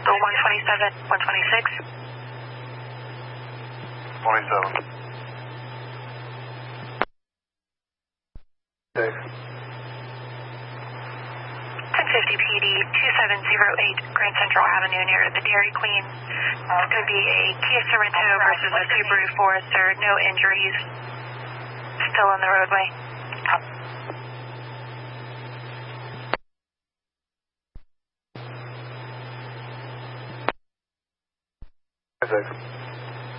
The 127, 126. 27. Safe. 1050 PD, 2708 Grand Central Avenue near the Dairy Queen. It's going to be a Kia Sorento versus a Subaru Forester. No injuries. Still on the roadway. Safe.